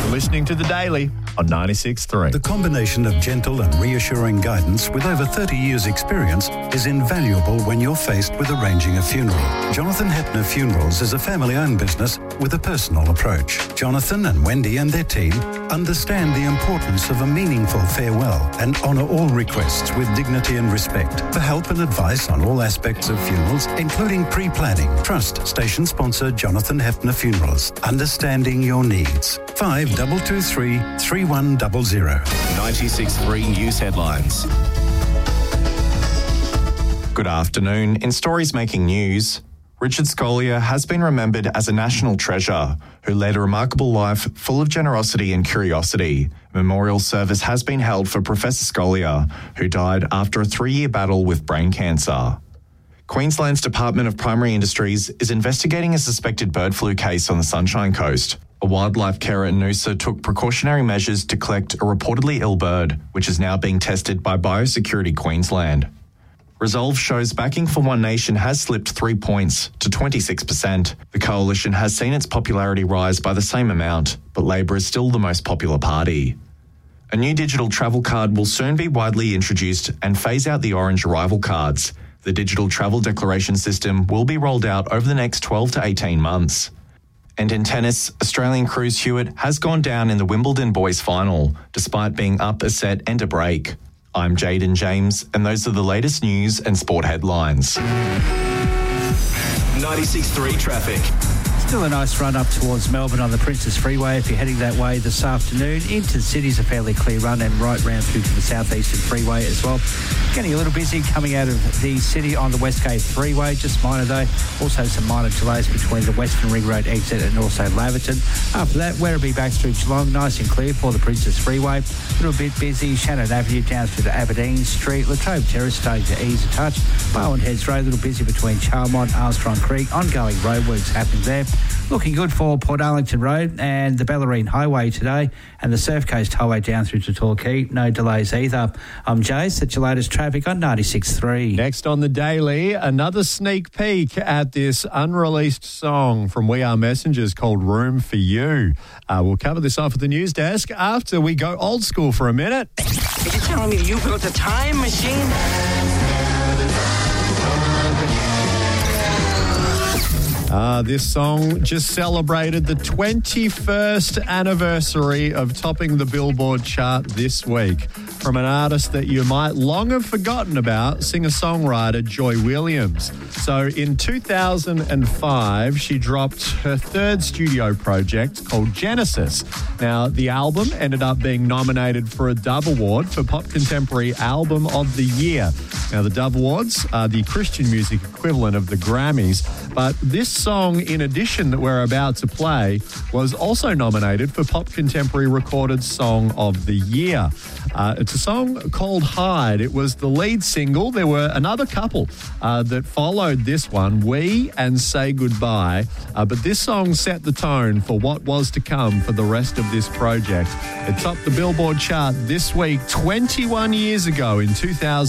Listening to The Daily on 96.3. The combination of gentle and reassuring guidance with over 30 years' experience is invaluable when you're faced with arranging a funeral. Jonathan Hepner Funerals is a family-owned business with a personal approach. Jonathan and Wendy and their team understand the importance of a meaningful farewell and honour all requests with dignity and respect. For help and advice on all aspects of funerals, including pre-planning, trust station sponsor Jonathan Hepner Funerals. Understanding your needs. 5223 3100. 96.3 News Headlines. Good afternoon. In stories making news, Richard Scolia has been remembered as a national treasure who led a remarkable life full of generosity and curiosity. A memorial service has been held for Professor Scolia, who died after a 3-year battle with brain cancer. Queensland's Department of Primary Industries is investigating a suspected bird flu case on the Sunshine Coast. A wildlife carer in Noosa took precautionary measures to collect a reportedly ill bird, which is now being tested by Biosecurity Queensland. Resolve shows backing for One Nation has slipped 3 points to 26%. The coalition has seen its popularity rise by the same amount, but Labor is still the most popular party. A new digital travel card will soon be widely introduced and phase out the orange arrival cards. The digital travel declaration system will be rolled out over the next 12 to 18 months. And in tennis, Australian Cruz Hewitt has gone down in the Wimbledon boys final, despite being up a set and a break. I'm Jaden James, and those are the latest news and sport headlines. 96.3 traffic. Still a nice run up towards Melbourne on the Princess Freeway. If you're heading that way this afternoon, into the city's a fairly clear run and right round through to the southeastern freeway as well. Getting a little busy coming out of the city on the Westgate Freeway, just minor though. Also some minor delays between the Western Ring Road exit and also Laverton. After that, Werribee back through Geelong, nice and clear for the Princess Freeway. A little bit busy, Shannon Avenue down through to Aberdeen Street. Latrobe Terrace starting to ease a touch. Barwon Heads Road, a little busy between Charmont, Armstrong Creek. Ongoing roadworks happening there. Looking good for Port Arlington Road and the Bellarine Highway today and the Surf Coast Highway down through to Torquay. No delays either. I'm Jace. That's your latest traffic on 96.3. Next on The Daily, another sneak peek at this unreleased song from We Are Messengers called Room for You. We'll cover this off at the news desk after we go old school for a minute. Are you telling me you built a time machine? This song just celebrated the 21st anniversary of topping the Billboard chart this week from an artist that you might long have forgotten about, singer-songwriter Joy Williams. So in 2005, she dropped her third studio project called Genesis. Now, the album ended up being nominated for a Dove Award for Pop Contemporary Album of the Year. Now, the Dove Awards are the Christian music equivalent of the Grammys, but this song, in addition, that we're about to play, was also nominated for Pop Contemporary Recorded Song of the Year. It's a song called Hide. It was the lead single. There were another couple that followed this one, We and Say Goodbye, but this song set the tone for what was to come for the rest of this project. It topped the Billboard chart this week 21 years ago in 2000.